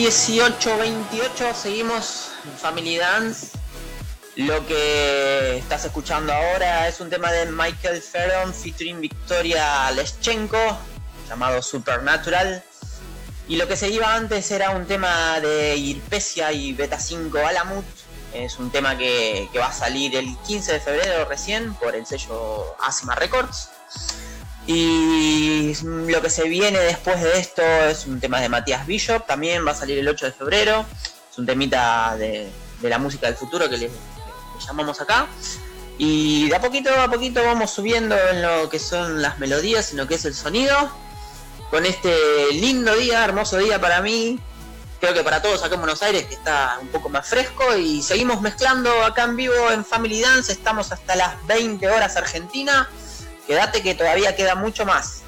18:28, seguimos en Family Dance. Lo que estás escuchando ahora es un tema de Michael Fearon featuring Victoria Leschenko, llamado Supernatural. Y lo que se iba antes era un tema de Irpesia y Beta 5 Alamut. Es un tema que va a salir el 15 de febrero recién por el sello Asima Records. Y lo que se viene después de esto es un tema de Matías Bishop, también va a salir el 8 de febrero. Es un temita de la música del futuro que le llamamos acá. Y de a poquito vamos subiendo en lo que son las melodías, en lo que es el sonido. Con este lindo día, hermoso día para mí, creo que para todos acá en Buenos Aires, que está un poco más fresco. Y seguimos mezclando acá en vivo en Family Dance, estamos hasta las 20 horas Argentina. Quédate que todavía queda mucho más.